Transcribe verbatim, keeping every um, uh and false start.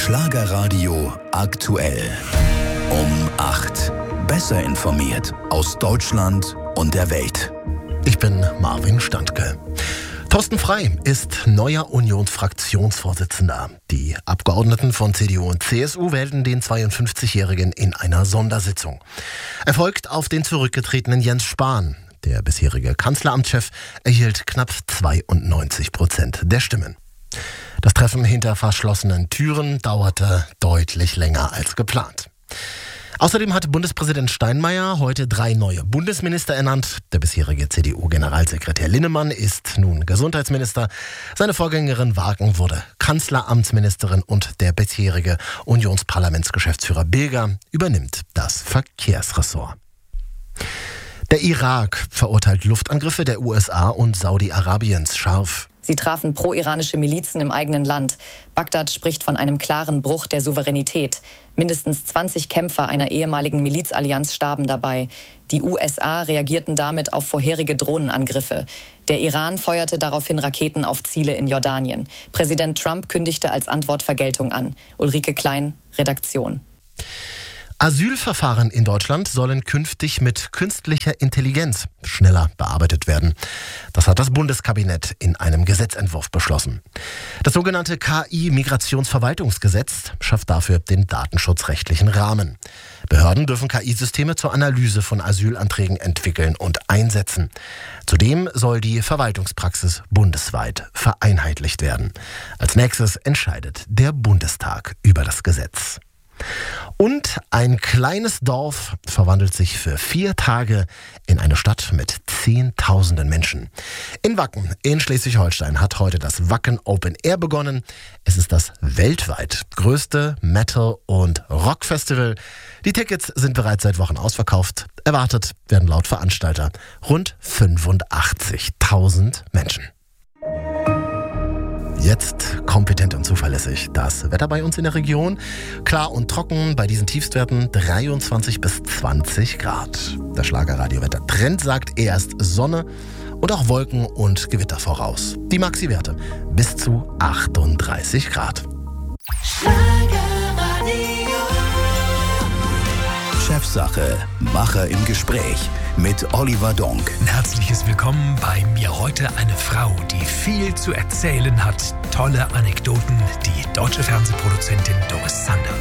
Schlagerradio aktuell. Um acht. Besser informiert aus Deutschland und der Welt. Ich bin Marvin Standke. Thorsten Frey ist neuer Unionsfraktionsvorsitzender. Die Abgeordneten von C D U und C S U wählten den zweiundfünfzigjährigen in einer Sondersitzung. Er folgt auf den zurückgetretenen Jens Spahn. Der bisherige Kanzleramtschef erhielt knapp zweiundneunzig Prozent der Stimmen. Das Treffen hinter verschlossenen Türen dauerte deutlich länger als geplant. Außerdem hat Bundespräsident Steinmeier heute drei neue Bundesminister ernannt. Der bisherige C D U-Generalsekretär Linnemann ist nun Gesundheitsminister. Seine Vorgängerin Wagen wurde Kanzleramtsministerin und der bisherige Unionsparlamentsgeschäftsführer Bilger übernimmt das Verkehrsressort. Der Irak verurteilt Luftangriffe der U S A und Saudi-Arabiens scharf. Sie trafen pro-iranische Milizen im eigenen Land. Bagdad spricht von einem klaren Bruch der Souveränität. Mindestens zwanzig Kämpfer einer ehemaligen Milizallianz starben dabei. Die U S A reagierten damit auf vorherige Drohnenangriffe. Der Iran feuerte daraufhin Raketen auf Ziele in Jordanien. Präsident Trump kündigte als Antwort Vergeltung an. Ulrike Klein, Redaktion. Asylverfahren in Deutschland sollen künftig mit künstlicher Intelligenz schneller bearbeitet werden. Das hat das Bundeskabinett in einem Gesetzentwurf beschlossen. Das sogenannte K I-Migrationsverwaltungsgesetz schafft dafür den datenschutzrechtlichen Rahmen. Behörden dürfen K I-Systeme zur Analyse von Asylanträgen entwickeln und einsetzen. Zudem soll die Verwaltungspraxis bundesweit vereinheitlicht werden. Als nächstes entscheidet der Bundestag über das Gesetz. Und ein kleines Dorf verwandelt sich für vier Tage in eine Stadt mit Zehntausenden Menschen. In Wacken in Schleswig-Holstein hat heute das Wacken Open Air begonnen. Es ist das weltweit größte Metal- und Rockfestival. Die Tickets sind bereits seit Wochen ausverkauft. Erwartet werden laut Veranstalter rund fünfundachtzigtausend Menschen. Jetzt kompetent und zuverlässig das Wetter bei uns in der Region. Klar und trocken, bei diesen Tiefstwerten dreiundzwanzig bis zwanzig Grad. Der Schlagerradio-Wetter-Trend sagt erst Sonne und auch Wolken und Gewitter voraus. Die Maxi-Werte bis zu achtunddreißig Grad. Chefsache, Macher im Gespräch mit Oliver Donk. Ein herzliches Willkommen bei mir heute eine Frau, die viel zu erzählen hat. Tolle Anekdoten, die deutsche Fernsehproduzentin Doris Zander.